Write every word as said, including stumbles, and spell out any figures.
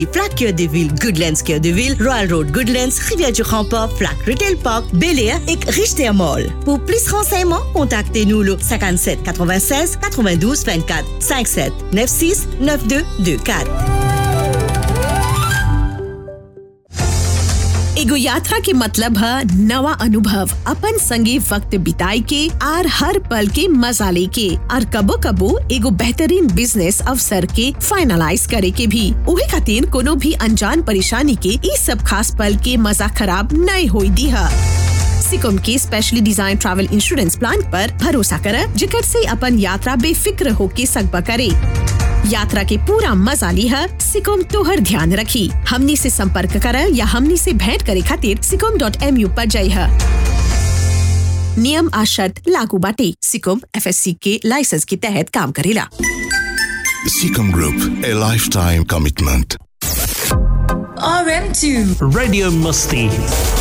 Flac Cœur de Ville, Goodlands Cœur de Ville, Royal Road Goodlands, Rivière-du-Remport, Flac Retail Park, Bel Air et Richter Mall. Pour plus de renseignements, contactez-nous le cinquante-sept quatre-vingt-seize quatre-vingt-douze vingt-quatre cinquante-sept quatre-vingt-seize quatre-vingt-douze vingt-quatre. एगो यात्रा के मतलब है नवा अनुभव, अपन संगे वक्त बिताए के और हर पल के मजा लेके और कबो कबो एगो बेहतरीन बिजनेस अवसर के फाइनलाइज करे के भी। उहे खातिर कोनो भी अनजान परेशानी के ई सब खास पल के मजा खराब नहीं होई दी है। सिकम के specially design travel insurance plan पर भरोसा करे, जिकर से अपन यात्रा बेफिक्र होके सकबा करे। यात्रा के पूरा मजा ली है सिकम तोहर ध्यान रखी। हमनी से संपर्क करे या हमनी से भेंट करे खातिर सिकम डॉट एम यू पर जाई है। नियम आ शर्त लागू बाटे। सिकम एफ एस सी के लाइसेंस के तहत काम करेला। Seacom Group, a lifetime commitment. R M two Radio Musti.